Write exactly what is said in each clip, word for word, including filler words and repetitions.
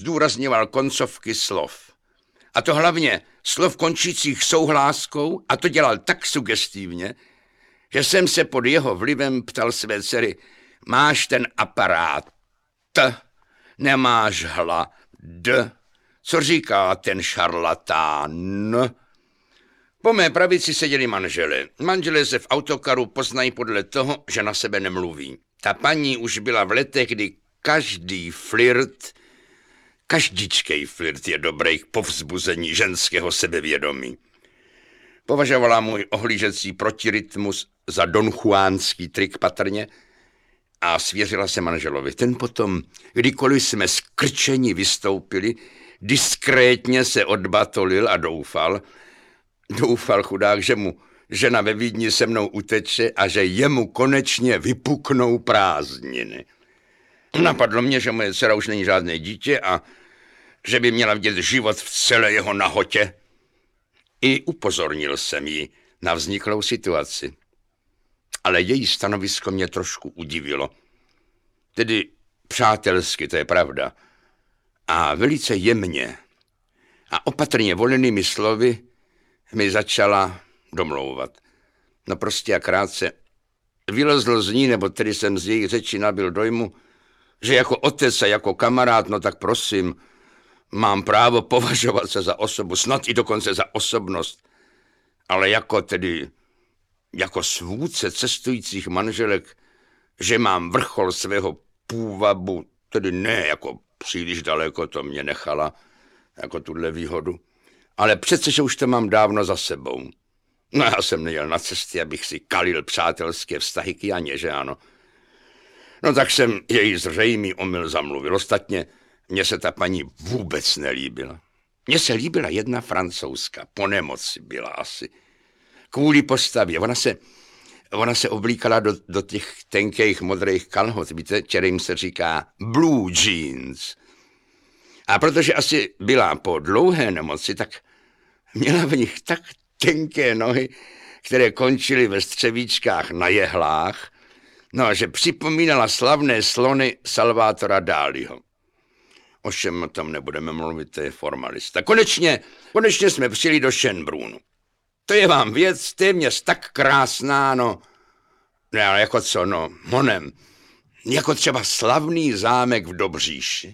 zdůrazňoval koncovky slov. A to hlavně slov končících souhláskou, a to dělal tak sugestivně, že jsem se pod jeho vlivem ptal své dcery: máš ten aparát? T. Nemáš hla? D. Co říká ten šarlatán? Po mé pravici seděli manželé. Manželé se v autokaru poznají podle toho, že na sebe nemluví. Ta paní už byla v letech, kdy každý flirt, každičkej flirt je dobrý k povzbuzení ženského sebevědomí. Považovala můj ohlížecí protirytmus za donjuánský trik patrně a svěřila se manželovi. Ten potom, kdykoliv jsme skrčeni vystoupili, diskrétně se odbatolil a doufal, doufal chudák, že mu žena ve Vídni se mnou uteče a že jemu konečně vypuknou prázdniny. Napadlo mě, že moje dcera už není žádné dítě a že by měla vidět život v celé jeho nahotě. I upozornil jsem ji na vzniklou situaci. Ale její stanovisko mě trošku udivilo. Tedy přátelsky, to je pravda. A velice jemně a opatrně volenými slovy mi začala domlouvat. No prostě a krátce vylezl z ní, nebo tedy jsem z její řeči nabyl dojmu, že jako otec a jako kamarád, no tak prosím, mám právo považovat se za osobu, snad i dokonce za osobnost, ale jako tedy, jako svůdce cestujících manželek, že mám vrchol svého půvabu, tedy ne jako příliš daleko, to mě nechala, jako tuhle výhodu, ale přece, že už to mám dávno za sebou. No já jsem nejel na cesty, abych si kalil přátelské vztahy k Janě, že ano. No tak jsem její zřejmý omyl zamluvil. Ostatně mně se ta paní vůbec nelíbila. Mně se líbila jedna Francouzka, po nemoci byla asi. Kvůli postavě. Ona se, ona se oblíkala do, do těch tenkých modrých kalhot, víte, kterým se říká blue jeans. A protože asi byla po dlouhé nemoci, tak měla v nich tak tenké nohy, které končily ve střevíčkách na jehlách, no, že připomínala slavné slony Salvatora Daliho. Ovšem o tom nebudeme mluvit, to je formalista. Konečně, konečně jsme přijeli do Schönbrunnu. To je vám věc, téměř tak krásná, no, ne, ale jako co, no, monem, jako třeba slavný zámek v Dobříši.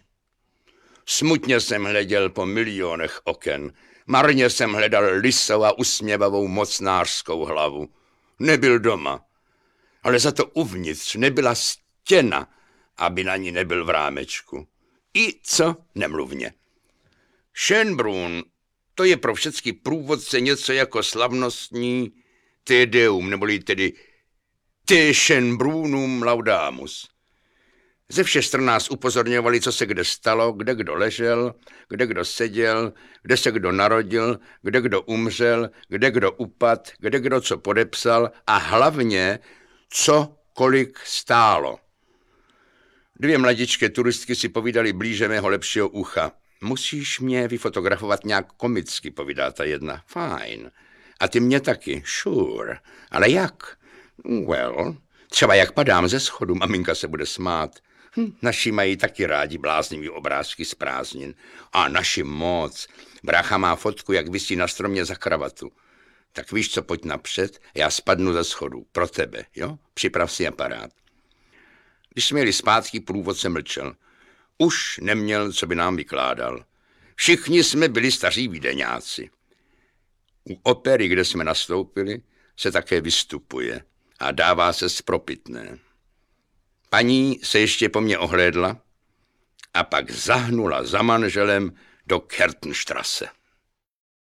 Smutně jsem hleděl po milionech oken, marně jsem hledal lisou a usměvavou mocnářskou hlavu. Nebyl doma, ale za to uvnitř nebyla stěna, aby na ní nebyl v rámečku. I co nemluvně. Schönbrunn, to je pro všechny průvodce něco jako slavnostní Te Deum, neboli tedy Te Schönbrunnum laudamus. Ze všech stran nás upozorňovali, co se kde stalo, kde kdo ležel, kde kdo seděl, kde se kdo narodil, kde kdo umřel, kde kdo upad, kde kdo co podepsal a hlavně, co kolik stálo. Dvě mladičké turistky si povídali blíže mého lepšího ucha. Musíš mě vyfotografovat nějak komicky, povídá ta jedna. Fajn. A ty mě taky. Sure. Ale jak? Well, třeba jak padám ze schodu, maminka se bude smát. Hm, naši mají taky rádi bláznivý obrázky z prázdnin. A naši moc. Brácha má fotku, jak visí na stromě za kravatu. Tak víš co, pojď napřed, já spadnu ze schodu. Pro tebe, jo? Připrav si aparát. Když jsme jeli zpátky, průvodce mlčel. Už neměl, co by nám vykládal. Všichni jsme byli staří vídeňáci. U opery, kde jsme nastoupili, se také vystupuje a dává se spropitné. Paní se ještě po mně ohlédla a pak zahnula za manželem do Kärtnerstraße.